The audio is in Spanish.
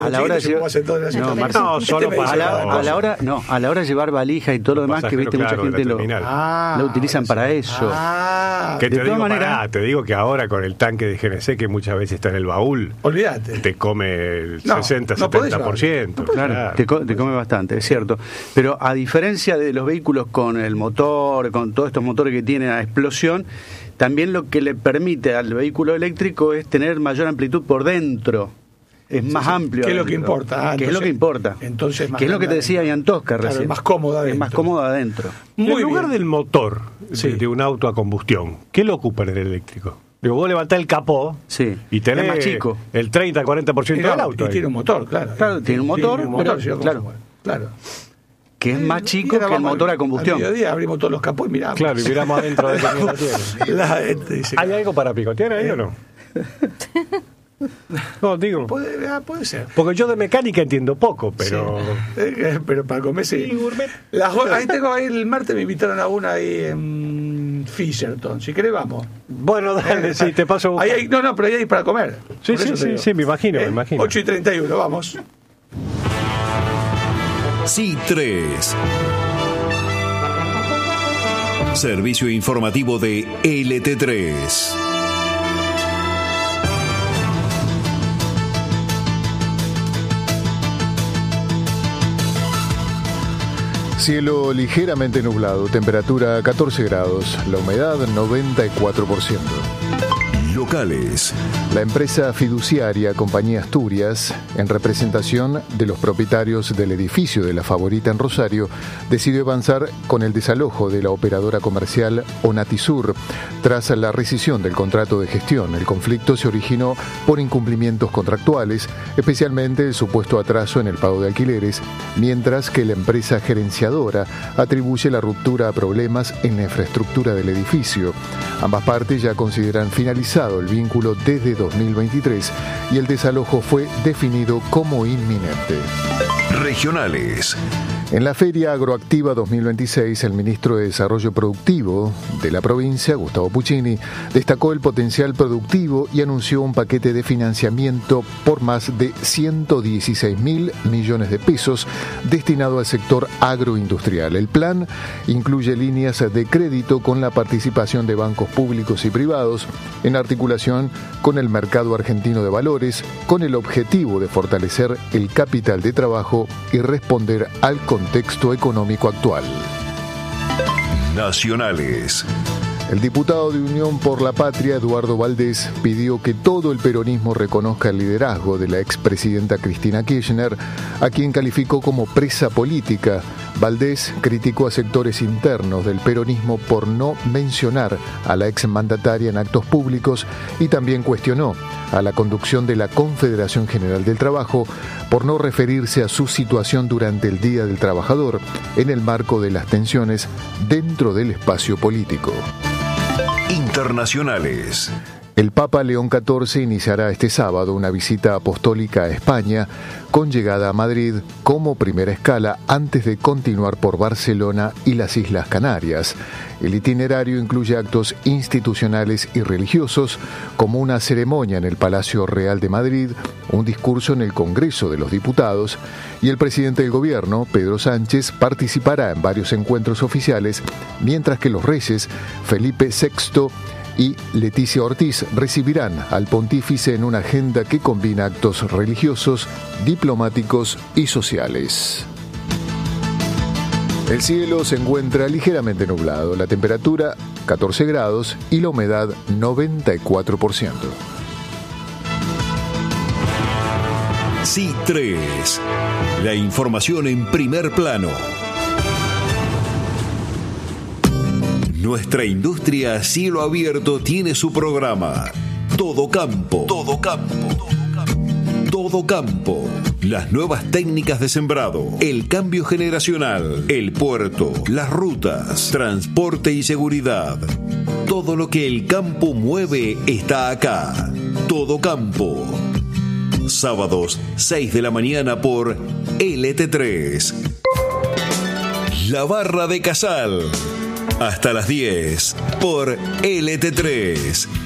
A la hora de llevar valija y todo lo demás, que viste, mucha gente lo utilizan para eso. Que te digo, te digo que ahora con el tanque de GNC, que muchas veces está en el baúl, olvídate, te come el 60-70%. Claro, te come bastante, es cierto. Pero a diferencia de los vehículos con el motor, con todos estos motores que tienen a explosión, también lo que le permite al vehículo eléctrico es tener mayor amplitud por dentro. Es más amplio. ¿Qué es lo que importa? ¿Qué es lo que importa? Entonces, ¿qué es lo que te decía Ian Tosca recién? Es más cómoda adentro. Es más cómoda adentro. En lugar del motor de un auto a combustión, ¿qué lo ocupa en el eléctrico? Digo, vos levantás el capó y tenés más chico. El 30-40% del auto. Y tiene un motor, claro. Tiene un motor, claro. Que es más chico que el motor a combustión. Al mediodía abrimos todos los capós y miramos. Claro, y miramos adentro de la tiene. ¿Hay algo para picotear ahí o no? No, digo. Puede ser. Porque yo de mecánica entiendo poco, pero. Sí. Pero para comer sí. Ahí tengo el martes, me invitaron a una ahí en Fisherton. Si querés, vamos. Bueno, dale, sí, te paso. Pero ahí hay para comer. Sí, me imagino. 8:31, vamos. C3. Servicio informativo de LT3. Cielo ligeramente nublado, temperatura 14 grados, la humedad 94%. Locales. La empresa fiduciaria Compañía Asturias, en representación de los propietarios del edificio de La Favorita en Rosario, decidió avanzar con el desalojo de la operadora comercial Onatisur. Tras la rescisión del contrato de gestión, el conflicto se originó por incumplimientos contractuales, especialmente el supuesto atraso en el pago de alquileres, mientras que la empresa gerenciadora atribuye la ruptura a problemas en la infraestructura del edificio. Ambas partes ya consideran finalizado el vínculo desde 2023 y el desalojo fue definido como inminente. Regionales. En la Feria Agroactiva 2026, el ministro de Desarrollo Productivo de la provincia, Gustavo Puccini, destacó el potencial productivo y anunció un paquete de financiamiento por más de 116.000 millones de pesos destinado al sector agroindustrial. El plan incluye líneas de crédito con la participación de bancos públicos y privados en articulación con el mercado argentino de valores, con el objetivo de fortalecer el capital de trabajo y responder al contexto económico actual. Nacionales. El diputado de Unión por la Patria, Eduardo Valdés, pidió que todo el peronismo reconozca el liderazgo de la expresidenta Cristina Kirchner, a quien calificó como presa política. Valdés criticó a sectores internos del peronismo por no mencionar a la exmandataria en actos públicos y también cuestionó a la conducción de la Confederación General del Trabajo por no referirse a su situación durante el Día del Trabajador en el marco de las tensiones dentro del espacio político. Internacionales. El Papa León XIV iniciará este sábado una visita apostólica a España con llegada a Madrid como primera escala antes de continuar por Barcelona y las Islas Canarias. El itinerario incluye actos institucionales y religiosos como una ceremonia en el Palacio Real de Madrid, un discurso en el Congreso de los Diputados y el presidente del gobierno, Pedro Sánchez, participará en varios encuentros oficiales, mientras que los reyes Felipe VI y Leticia Ortiz recibirán al pontífice en una agenda que combina actos religiosos, diplomáticos y sociales. El cielo se encuentra ligeramente nublado, la temperatura 14 grados y la humedad 94%. C3. La información en primer plano. Nuestra industria a cielo abierto tiene su programa. Todo campo. Todo campo. Todo campo. Las nuevas técnicas de sembrado, el cambio generacional, el puerto, las rutas, transporte y seguridad. Todo lo que el campo mueve está acá. Todo campo. Sábados, 6 de la mañana por LT3. La Barra de Casal. Hasta las 10 por LT3.